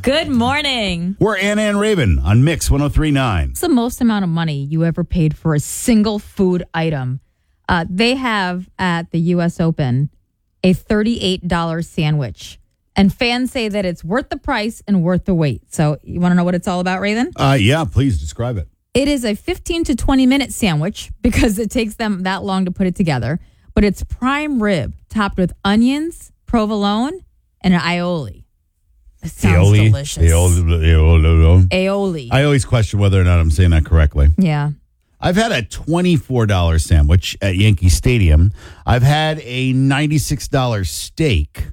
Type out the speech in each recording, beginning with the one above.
Good morning. We're Anna and Raven on Mix 103.9. What's the most amount of money you ever paid for a single food item? They have at the U.S. Open a $38 sandwich. And fans say that it's worth the price and worth the wait. So you want to know what it's all about, Raven? Yeah, please describe it. It is a 15 to 20 minute sandwich because it takes them that long to put it together. But it's prime rib topped with onions, provolone, and an aioli. It sounds delicious. Aioli. I always question whether or not I'm saying that correctly. Yeah. I've had a $24 sandwich at Yankee Stadium. I've had a $96 steak.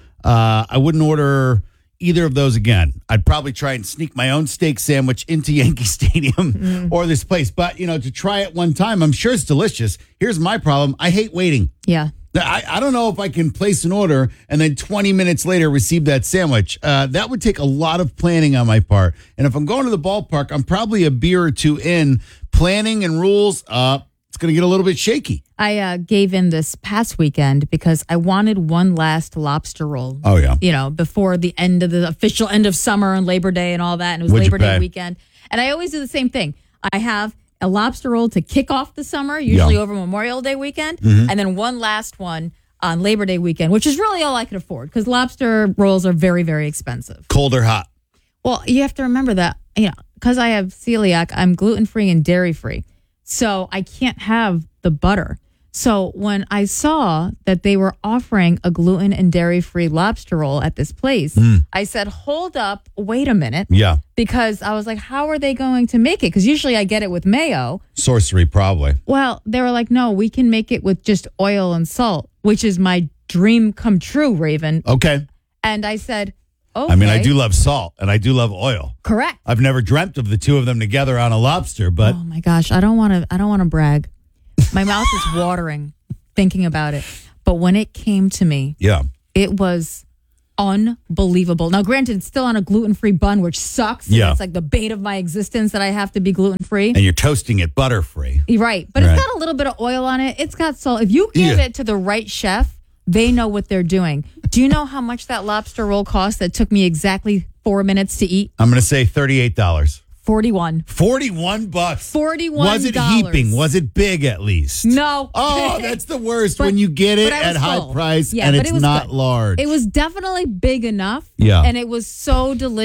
I wouldn't order either of those again. I'd probably try and sneak my own steak sandwich into Yankee Stadium or this place. But, to try it one time, I'm sure it's delicious. Here's my problem. I hate waiting. Yeah. I don't know if I can place an order and then 20 minutes later receive that sandwich. That would take a lot of planning on my part. And if I'm going to the ballpark, I'm probably a beer or two in. Planning and rules, it's going to get a little bit shaky. I gave in this past weekend because I wanted one last lobster roll. Oh, yeah. Before the end of the official end of summer and Labor Day and all that. And it was What'd you Labor Day pay? weekend. And I always do the same thing. I have a lobster roll to kick off the summer, usually over Memorial Day weekend, and then one last one on Labor Day weekend, which is really all I could afford because lobster rolls are very, very expensive. Cold or hot? Well, you have to remember that, because I have celiac, I'm gluten-free and dairy-free. So I can't have the butter. So when I saw that they were offering a gluten and dairy-free lobster roll at this place, I said, hold up, wait a minute. Yeah. Because I was like, how are they going to make it? Because usually I get it with mayo. Sorcery, probably. Well, they were like, no, we can make it with just oil and salt, which is my dream come true, Raven. Okay. And I said, okay. I mean, I do love salt and I do love oil. Correct. I've never dreamt of the two of them together on a lobster, but Oh my gosh, I don't want to brag. My mouth is watering thinking about it. But when it came to me, yeah. it was unbelievable. Now, granted, it's still on a gluten-free bun, which sucks. Yeah. It's like the bane of my existence that I have to be gluten-free. And you're toasting it butter-free. Right. But Right. it's got a little bit of oil on it. It's got salt. If you give it to the right chef, they know what they're doing. Do you know how much that lobster roll cost that took me exactly 4 minutes to eat? I'm going to say $38. 41. $41. $41. Was it heaping? Was it big at least? No. Oh, that's the worst But- when you get it but I was at high full. price Yeah, and but it's it was not good. large. It was definitely big enough. Yeah. And it was so delicious.